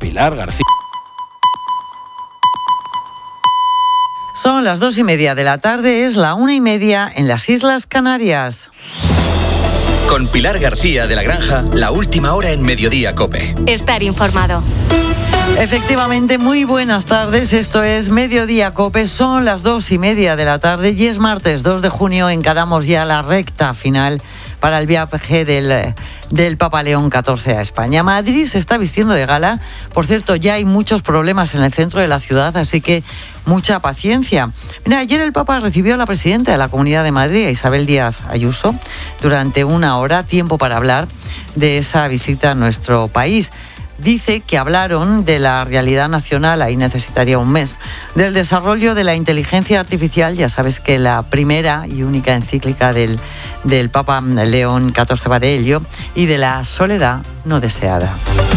Pilar García. Son las 2:30 de la tarde, es la 1:30 en las Islas Canarias. Con Pilar García de la Granja, la última hora en Mediodía COPE. Estar informado. Efectivamente, muy buenas tardes. Esto es Mediodía COPE. Son las 2:30 de la tarde y es martes 2 de junio. Encaramos ya la recta final para el viaje del Papa León XIV a España. Madrid se está vistiendo de gala. Por cierto, ya hay muchos problemas en el centro de la ciudad, así que mucha paciencia. Mira, ayer el Papa recibió a la presidenta de la Comunidad de Madrid, a Isabel Díaz Ayuso, durante una hora, tiempo para hablar de esa visita a nuestro país. Dice que hablaron de la realidad nacional, ahí necesitaría un mes, del desarrollo de la inteligencia artificial, ya sabes que la primera y única encíclica del Papa León XIV va de ello, y de la soledad no deseada.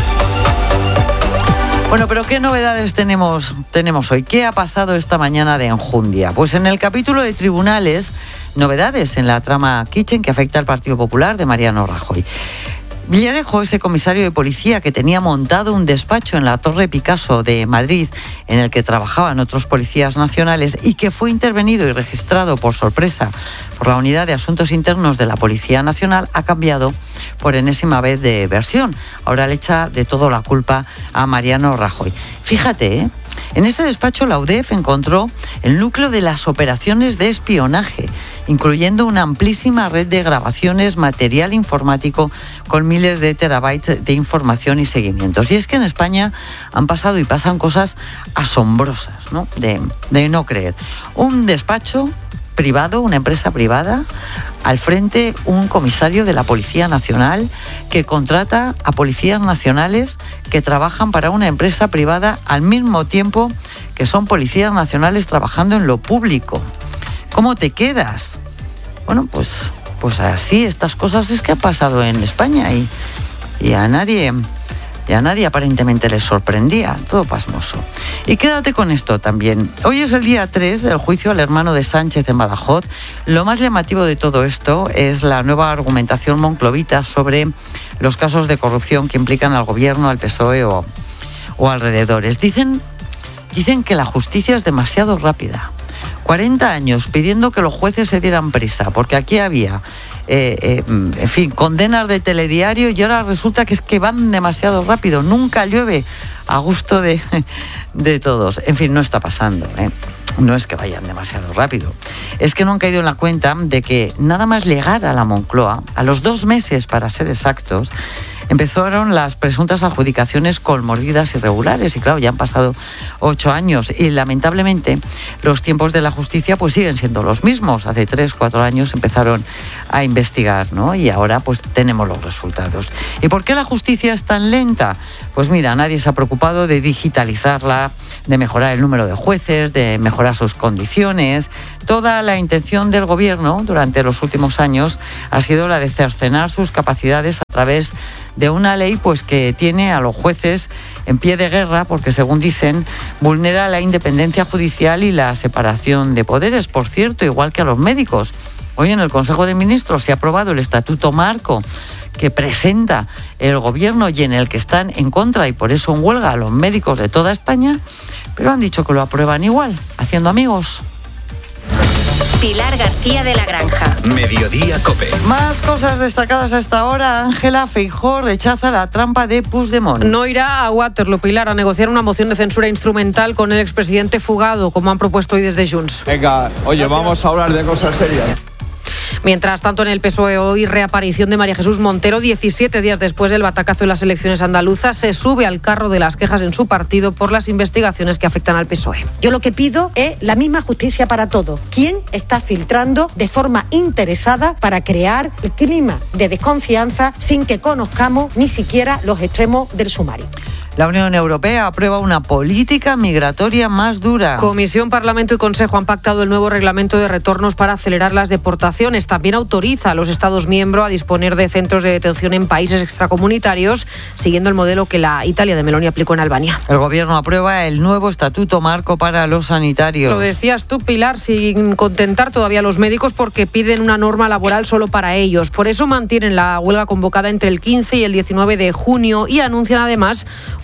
Bueno, pero ¿qué novedades tenemos hoy? ¿Qué ha pasado esta mañana de enjundia? Pues en el capítulo de tribunales, novedades en la trama Kitchen que afecta al Partido Popular de Mariano Rajoy. Villarejo, ese comisario de policía que tenía montado un despacho en la Torre Picasso de Madrid, en el que trabajaban otros policías nacionales y que fue intervenido y registrado por sorpresa por la Unidad de Asuntos Internos de la Policía Nacional, ha cambiado por enésima vez de versión. Ahora le echa de todo la culpa a Mariano Rajoy. Fíjate, en ese despacho la UDEF encontró el núcleo de las operaciones de espionaje, incluyendo una amplísima red de grabaciones, material informático con miles de terabytes de información y seguimientos. Y es que en España han pasado y pasan cosas asombrosas, ¿no? De no creer. Un despacho privado, una empresa privada, al frente un comisario de la Policía Nacional que contrata a policías nacionales que trabajan para una empresa privada al mismo tiempo que son policías nacionales trabajando en lo público. ¿Cómo te quedas? Bueno, pues así, estas cosas es que han pasado en España y a nadie aparentemente les sorprendía, todo pasmoso. Y quédate con esto también. Hoy es el día 3 del juicio al hermano de Sánchez en Badajoz. Lo más llamativo de todo esto es la nueva argumentación monclovita sobre los casos de corrupción que implican al gobierno, al PSOE o alrededores. Dicen que la justicia es demasiado rápida. 40 años pidiendo que los jueces se dieran prisa, porque aquí había, condenas de telediario y ahora resulta que es que van demasiado rápido, nunca llueve a gusto de todos. En fin, no está pasando, No es que vayan demasiado rápido, es que no han caído en la cuenta de que nada más llegar a la Moncloa, a los 2 meses para ser exactos, empezaron las presuntas adjudicaciones colmordidas irregulares y claro, ya han pasado 8 años y lamentablemente los tiempos de la justicia pues siguen siendo los mismos. Hace 3-4 años empezaron a investigar, ¿no? Y ahora pues tenemos los resultados. ¿Y por qué la justicia es tan lenta? Pues mira, nadie se ha preocupado de digitalizarla, de mejorar el número de jueces, de mejorar sus condiciones. Toda la intención del gobierno durante los últimos años ha sido la de cercenar sus capacidades a través de una ley pues que tiene a los jueces en pie de guerra porque, según dicen, vulnera la independencia judicial y la separación de poderes. Por cierto, igual que a los médicos. Hoy en el Consejo de Ministros se ha aprobado el Estatuto Marco que presenta el gobierno y en el que están en contra y por eso en huelga a los médicos de toda España, pero han dicho que lo aprueban igual, haciendo amigos. Pilar García de la Granja. Mediodía COPE. Más cosas destacadas a esta hora. Ángela Feijóo rechaza la trampa de Puigdemont. No irá a Waterloo, Pilar, a negociar una moción de censura instrumental con el expresidente fugado, como han propuesto hoy desde Junts. Venga, oye, vamos a hablar de cosas serias. Mientras tanto, en el PSOE hoy reaparición de María Jesús Montero, 17 días después del batacazo en las elecciones andaluzas, se sube al carro de las quejas en su partido por las investigaciones que afectan al PSOE. Yo lo que pido es la misma justicia para todos. ¿Quién está filtrando de forma interesada para crear el clima de desconfianza sin que conozcamos ni siquiera los extremos del sumario? La Unión Europea aprueba una política migratoria más dura. Comisión, Parlamento y Consejo han pactado el nuevo reglamento de retornos para acelerar las deportaciones. También autoriza a los Estados miembros a disponer de centros de detención en países extracomunitarios, siguiendo el modelo que la Italia de Meloni aplicó en Albania. El Gobierno aprueba el nuevo Estatuto Marco para los sanitarios. Lo decías tú, Pilar, sin contentar todavía a los médicos porque piden una norma laboral solo para ellos. Por eso mantienen la huelga convocada entre el 15 y el 19 de junio y anuncian además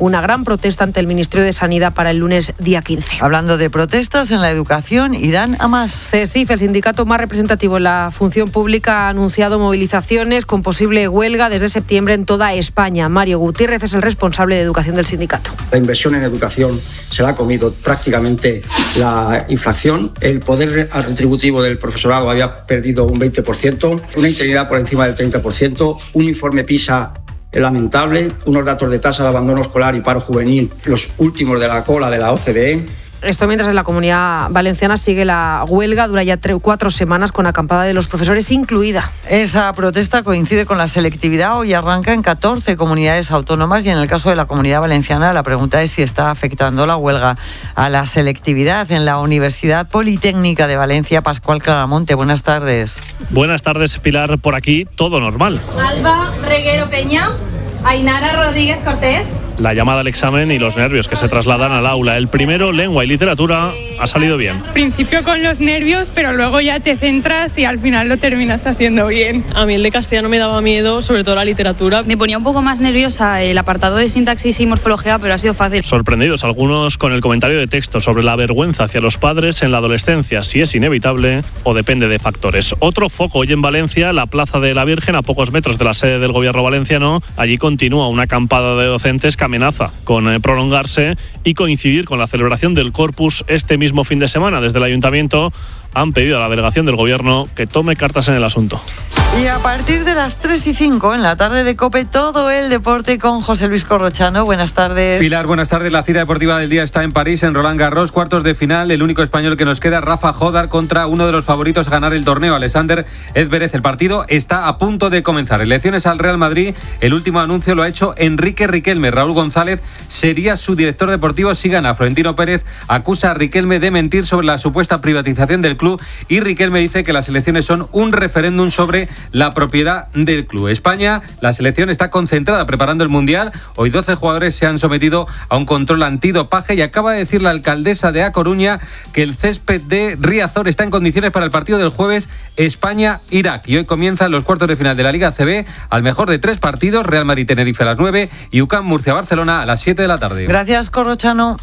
una gran protesta ante el Ministerio de Sanidad para el lunes día 15. Hablando de protestas en la educación, irán a más. CESIF, el sindicato más representativo en la función pública, ha anunciado movilizaciones con posible huelga desde septiembre en toda España. Mario Gutiérrez es el responsable de educación del sindicato. La inversión en educación se la ha comido prácticamente la inflación. El poder retributivo del profesorado había perdido un 20%, una interinidad por encima del 30%, un informe PISA lamentable, unos datos de tasa de abandono escolar y paro juvenil, los últimos de la cola de la OCDE. Esto mientras en la Comunidad Valenciana sigue la huelga, dura ya 4 semanas con acampada de los profesores incluida. Esa protesta coincide con la selectividad, hoy arranca en 14 comunidades autónomas y en el caso de la Comunidad Valenciana la pregunta es si está afectando la huelga a la selectividad. En la Universidad Politécnica de Valencia, Pascual Claramonte, buenas tardes. Buenas tardes, Pilar, por aquí todo normal. Alba Reguero Peña. Ainara Rodríguez Cortés. La llamada al examen y los nervios que se trasladan al aula. El primero, lengua y literatura, ha salido bien. Al principio con los nervios, pero luego ya te centras y al final lo terminas haciendo bien. A mí el de castellano me daba miedo, sobre todo la literatura. Me ponía un poco más nerviosa el apartado de sintaxis y morfología, pero ha sido fácil. Sorprendidos algunos con el comentario de texto sobre la vergüenza hacia los padres en la adolescencia, si es inevitable o depende de factores. Otro foco hoy en Valencia, la Plaza de la Virgen, a pocos metros de la sede del gobierno valenciano. Allí continúa una acampada de docentes que amenaza con prolongarse y coincidir con la celebración del Corpus este mismo fin de semana. Desde el Ayuntamiento han pedido a la delegación del Gobierno que tome cartas en el asunto. Y a partir de las 3:05 en la tarde de COPE, todo el deporte con José Luis Corrochano. Buenas tardes. Pilar, buenas tardes. La cita deportiva del día está en París, en Roland Garros, cuartos de final. El único español que nos queda, Rafa Jodar, contra uno de los favoritos a ganar el torneo, Alexander Zverev. El partido está a punto de comenzar. Elecciones al Real Madrid. El último anuncio lo ha hecho Enrique Riquelme. Raúl González sería su director deportivo si gana. Florentino Pérez acusa a Riquelme de mentir sobre la supuesta privatización del club y Riquelme dice que las elecciones son un referéndum sobre la propiedad del club. España, la selección está concentrada preparando el Mundial. Hoy 12 jugadores se han sometido a un control antidopaje y acaba de decir la alcaldesa de A Coruña que el césped de Riazor está en condiciones para el partido del jueves España-Irak. Y hoy comienzan los cuartos de final de la Liga CB al mejor de 3 partidos, Real Madrid-Tenerife a las 9 y UCAM Murcia-Barcelona a las 7 de la tarde. Gracias, Corrochano.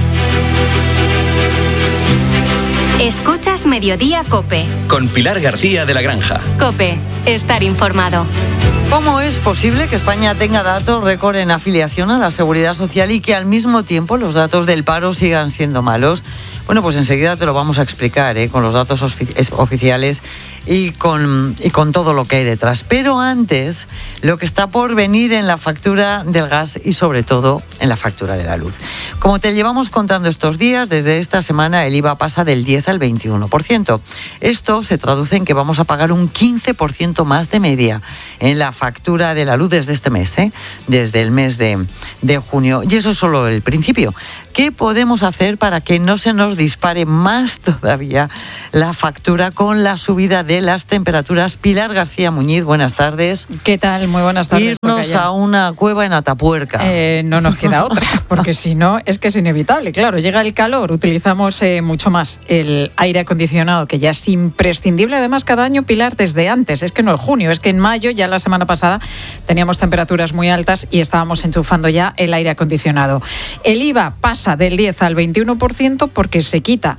Escuchas Mediodía COPE. Con Pilar García de la Granja. COPE, estar informado. ¿Cómo es posible que España tenga datos récord en afiliación a la Seguridad Social y que al mismo tiempo los datos del paro sigan siendo malos? Bueno, pues enseguida te lo vamos a explicar, con los datos oficiales y con todo lo que hay detrás. Pero antes, lo que está por venir en la factura del gas y sobre todo en la factura de la luz. Como te llevamos contando estos días, desde esta semana el IVA pasa del 10 al 21%. Esto se traduce en que vamos a pagar un 15% más de media en la factura de la luz desde este mes, desde el mes de junio. Y eso es solo el principio. ¿Qué podemos hacer para que no se nos dispare más todavía la factura con la subida de las temperaturas? Pilar García Muñiz, buenas tardes. ¿Qué tal? Muy buenas tardes. Irnos a una cueva en Atapuerca. No nos queda otra, porque si no es que es inevitable. Claro, llega el calor, utilizamos mucho más el aire acondicionado, que ya es imprescindible. Además, cada año, Pilar, desde antes, es que no es junio, es que en mayo, ya la semana pasada, teníamos temperaturas muy altas y estábamos enchufando ya el aire acondicionado. El IVA pasa del 10 al 21% porque se quita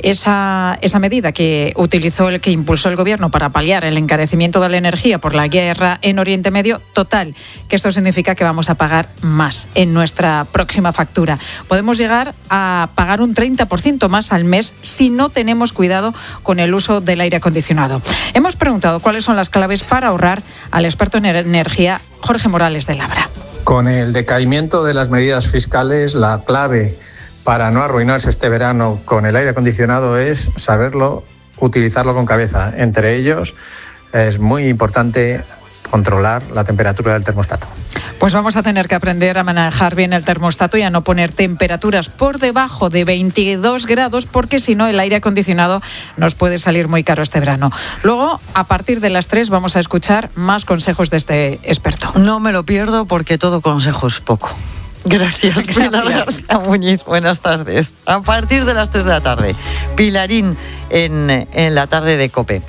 esa medida que impulsó el gobierno para paliar el encarecimiento de la energía por la guerra en Oriente Medio. Total, que esto significa que vamos a pagar más en nuestra próxima factura. Podemos llegar a pagar un 30% más al mes si no tenemos cuidado con el uso del aire acondicionado. Hemos preguntado cuáles son las claves para ahorrar al experto en energía Jorge Morales de Labra. Con el decaimiento de las medidas fiscales, la clave para no arruinarse este verano con el aire acondicionado es saberlo, utilizarlo con cabeza. Entre ellos, es muy importante controlar la temperatura del termostato. Pues vamos a tener que aprender a manejar bien el termostato y a no poner temperaturas por debajo de 22 grados, porque si no el aire acondicionado nos puede salir muy caro este verano. Luego, a partir de las 3, vamos a escuchar más consejos de este experto. No me lo pierdo porque todo consejo es poco. Gracias, Pilar García Muñiz. Buenas tardes. A partir de las 3 de la tarde, Pilarín en la tarde de COPE.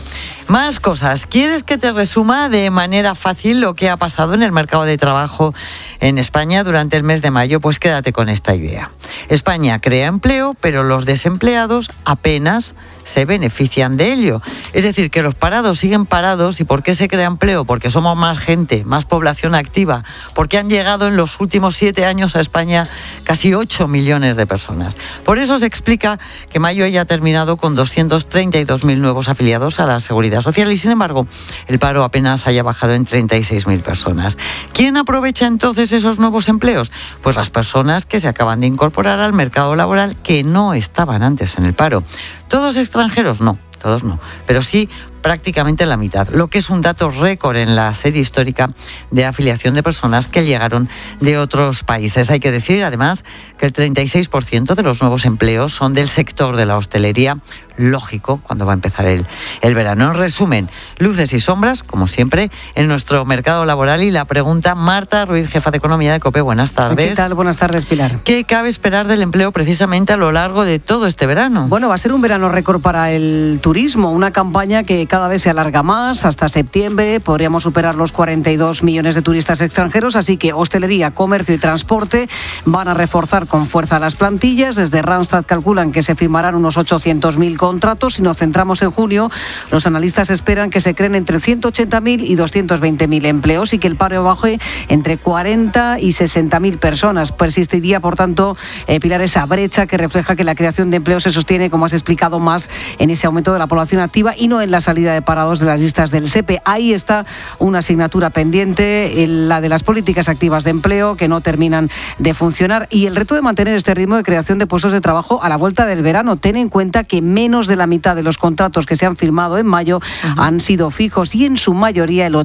Más cosas. ¿Quieres que te resuma de manera fácil lo que ha pasado en el mercado de trabajo en España durante el mes de mayo? Pues quédate con esta idea. España crea empleo, pero los desempleados apenas se benefician de ello. Es decir, que los parados siguen parados. ¿Y por qué se crea empleo? Porque somos más gente, más población activa, porque han llegado en los últimos 7 años a España casi 8 millones de personas. Por eso se explica que mayo haya terminado con 232.000 nuevos afiliados a la Seguridad Social y, sin embargo, el paro apenas haya bajado en 36.000 personas. ¿Quién aprovecha entonces esos nuevos empleos? Pues las personas que se acaban de incorporar al mercado laboral que no estaban antes en el paro. ¿Todos extranjeros? No, todos no, pero sí prácticamente la mitad, lo que es un dato récord en la serie histórica de afiliación de personas que llegaron de otros países. Hay que decir, además, que el 36% de los nuevos empleos son del sector de la hostelería, lógico, cuando va a empezar el verano. En resumen, luces y sombras, como siempre, en nuestro mercado laboral. Y la pregunta, Marta Ruiz, jefa de Economía de COPE, buenas tardes. ¿Qué tal? Buenas tardes, Pilar. ¿Qué cabe esperar del empleo precisamente a lo largo de todo este verano? Bueno, va a ser un verano récord para el turismo, una campaña que cada vez se alarga más. Hasta septiembre podríamos superar los 42 millones de turistas extranjeros, así que hostelería, comercio y transporte van a reforzar con fuerza las plantillas. Desde Randstad calculan que se firmarán unos 800.000 contratos. Si nos centramos en junio, los analistas esperan que se creen entre 180.000 y 220.000 empleos y que el paro baje entre 40 y 60.000 personas. Persistiría, por tanto, Pilar, esa brecha que refleja que la creación de empleos se sostiene, como has explicado, más en ese aumento de la población activa y no en la salida de parados de las listas del SEPE. Ahí está una asignatura pendiente, la de las políticas activas de empleo, que no terminan de funcionar, y el reto de mantener este ritmo de creación de puestos de trabajo a la vuelta del verano. Ten en cuenta que menos de la mitad de los contratos que se han firmado en mayo han sido fijos y en su mayoría el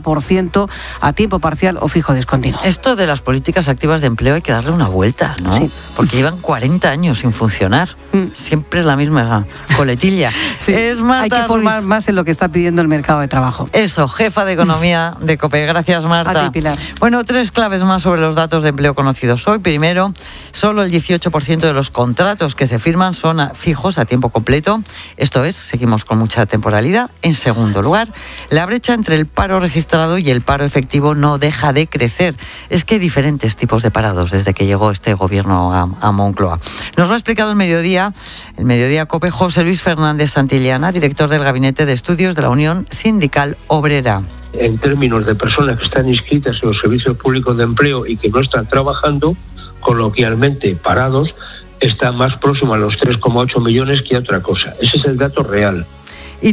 80% a tiempo parcial o fijo discontinuo. Esto de las políticas activas de empleo hay que darle una vuelta, ¿no? Sí. Porque llevan 40 años sin funcionar. Siempre es la misma coletilla. Sí. Hay que formar más en lo que está pidiendo el mercado de trabajo. Eso, jefa de Economía de COPE. Gracias, Marta. A ti, Pilar. Bueno, 3 claves más sobre los datos de empleo conocidos hoy. Primero, solo el 18% de los contratos que se firman son fijos a tiempo completo. Esto es, seguimos con mucha temporalidad. En segundo lugar, la brecha entre el paro registrado y el paro efectivo no deja de crecer. Es que hay diferentes tipos de parados desde que llegó este gobierno a Moncloa. Nos lo ha explicado el Mediodía COPE, José Luis Fernández Santillana, director del Gabinete de Estudios de la Unión Sindical Obrera. En términos de personas que están inscritas en los servicios públicos de empleo y que no están trabajando, coloquialmente parados, está más próximo a los 3,8 millones que a otra cosa. Ese es el dato real. Y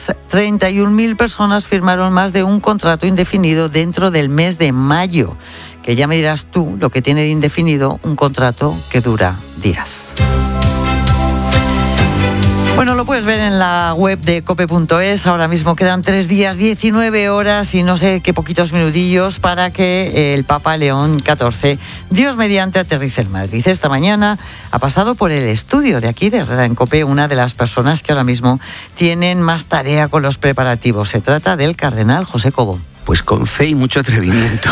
31.000 personas firmaron más de un contrato indefinido dentro del mes de mayo, que ya me dirás tú lo que tiene de indefinido un contrato que dura días. Bueno, lo puedes ver en la web de cope.es. Ahora mismo quedan 3 días, 19 horas y no sé qué poquitos minutillos para que el Papa León XIV, Dios mediante, aterrice en Madrid. Esta mañana ha pasado por el estudio de aquí de Herrera en COPE una de las personas que ahora mismo tienen más tarea con los preparativos. Se trata del cardenal José Cobo. Pues con fe y mucho atrevimiento.